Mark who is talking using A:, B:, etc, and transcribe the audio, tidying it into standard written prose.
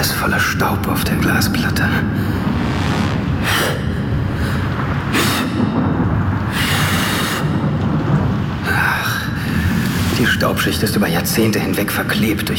A: Alles voller Staub auf der Glasplatte. Ach, die Staubschicht ist über Jahrzehnte hinweg verklebt durch